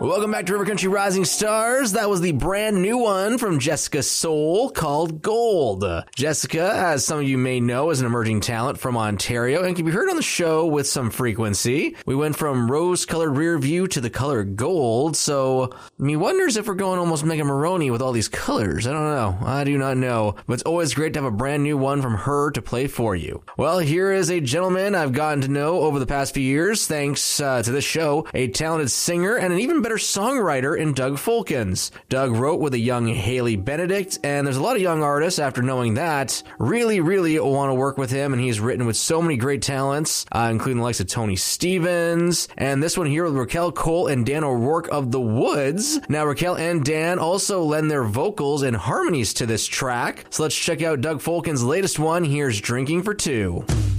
Welcome back to River Country Rising Stars. That was the brand new one from Jessica Soul called Gold. Jessica, as some of you may know, is an emerging talent from Ontario and can be heard on the show with some frequency. We went from rose-colored rear view to the color gold, so me wonders if we're going almost Mega Maroney with all these colors. I don't know. I do not know. But it's always great to have a brand new one from her to play for you. Well, here is a gentleman I've gotten to know over the past few years, thanks to this show, a talented singer and an even better songwriter in Doug Folkens. Doug wrote with a young Haley Benedict, and there's a lot of young artists, after knowing that, really want to work with him, and he's written with so many great talents, including the likes of Tony Stevens, and this one here with Raquel Cole and Dan O'Rourke of The Woods. Now, Raquel and Dan also lend their vocals and harmonies to this track, so let's check out Doug Folkens' latest one. Here's Drinking for Two.